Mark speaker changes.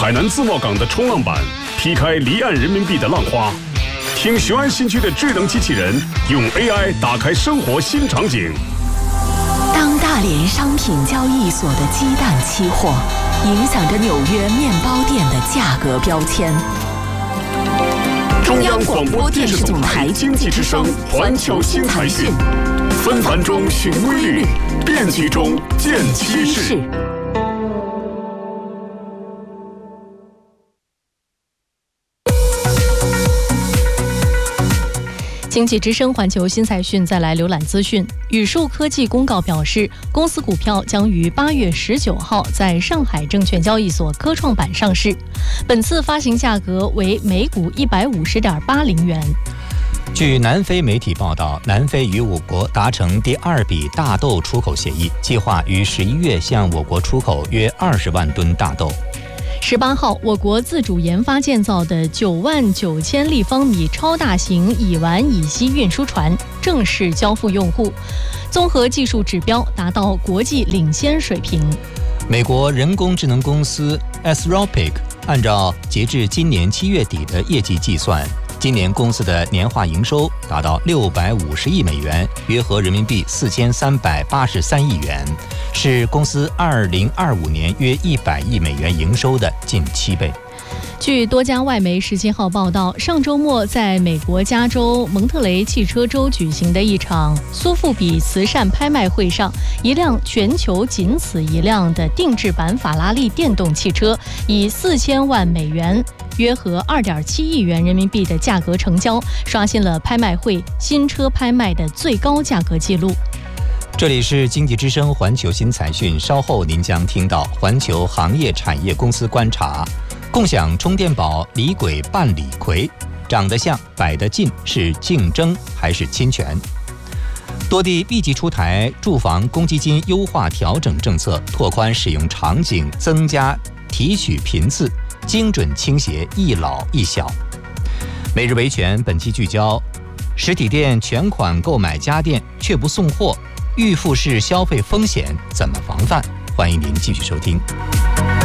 Speaker 1: 海南自贸港的冲浪板，劈开离岸人民币的浪花。听雄安新区的智能机器人用 AI 打开生活新场景。
Speaker 2: 当大连商品交易所的鸡蛋期货影响着纽约面包店的价格标签。中央广播电视总台经济之声环球新财讯，纷繁中寻规律，变局中见趋势。
Speaker 3: 经济之声环球新财讯再来浏览资讯。宇树科技公告表示，公司股票将于8月19号在上海证券交易所科创板上市，本次发行价格为每股150.80元。
Speaker 4: 据南非媒体报道，南非与我国达成第2笔大豆出口协议，计划于11月向我国出口约20万吨大豆。
Speaker 3: 18号，我国自主研发建造的99000立方米超大型乙烷乙烯运输船正式交付用户，综合技术指标达到国际领先水平。
Speaker 4: 美国人工智能公司 Anthropic 按照截至今年7月底的业绩计算，今年公司的年化营收达到650亿美元，约合人民币4383亿元，是公司2025年约100亿美元营收的近7倍。
Speaker 3: 据多家外媒17号报道，上周末在美国加州蒙特雷汽车周举行的一场苏富比慈善拍卖会上，一辆全球仅此一辆的定制版法拉利电动汽车以4000万美元，约合2.7亿元人民币的价格成交，刷新了拍卖会新车拍卖的最高价格纪录。
Speaker 4: 这里是经济之声环球新财讯，稍后您将听到环球行业产业公司观察。共享充电宝李鬼扮李逵，长得像摆得近，是竞争还是侵权？多地立即出台住房公积金优化调整政策，拓宽使用场景，增加提取频次，精准倾斜一老一小。每日维权本期聚焦：实体店全款购买家电却不送货，预付式消费风险怎么防范？欢迎您继续收听。